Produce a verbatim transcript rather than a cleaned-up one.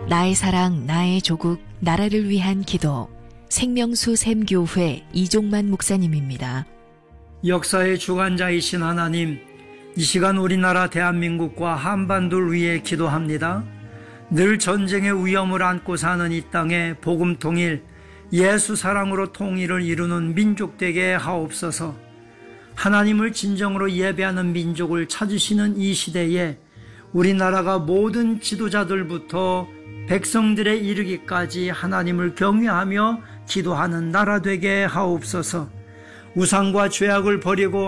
나의 사랑, 나의 조국, 나라를 위한 기도. 생명수 샘교회 이종만 목사님입니다. 역사의 주관자이신 하나님, 이 시간 우리나라 대한민국과 한반도를 위해 기도합니다. 늘 전쟁의 위험을 안고 사는 이 땅에 복음 통일, 예수 사랑으로 통일을 이루는 민족 되게 하옵소서. 하나님을 진정으로 예배하는 민족을 찾으시는 이 시대에 우리나라가 모든 지도자들부터 백성들에 이르기까지 하나님을 경외하며 기도하는 나라 되게 하옵소서. 우상과 죄악을 버리고